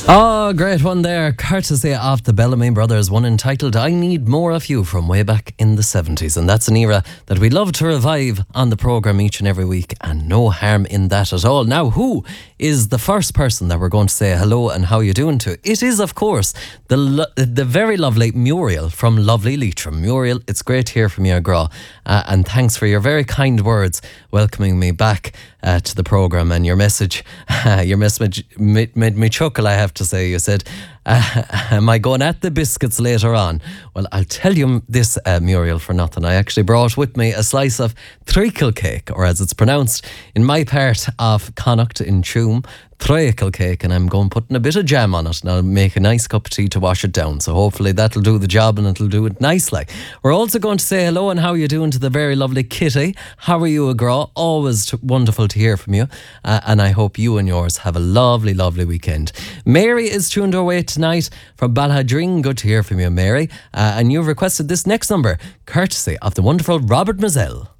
Oh, great one there. Courtesy of the Bellamy Brothers, one entitled I Need More of You from way back in the 70s. And that's an era that we love to revive on the programme each and every week, and no harm in that at all. Now, who is the first person that we're going to say hello and how you doing to? It is, of course, the very lovely Muriel from lovely Leitrim. Muriel, it's great to hear from you, Gra, and thanks for your very kind words welcoming me back to the programme, and your message made me chuckle, I have to say. You said, am I going at the biscuits later on? Well, I'll tell you this, Muriel, for nothing. I actually brought with me a slice of treacle cake, or as it's pronounced in my part of Connacht in Tuam, treacle cake, and I'm going putting a bit of jam on it, and I'll make a nice cup of tea to wash it down. So hopefully that'll do the job, and it'll do it nicely. We're also going to say hello and how you doing to the very lovely Kitty. How are you, Agra? Always wonderful to hear from you, and I hope you and yours have a lovely, lovely weekend. Mary is tuned our way tonight from Balhadring. Good to hear from you, Mary. And you've requested this next number, courtesy of the wonderful Robert Mazel.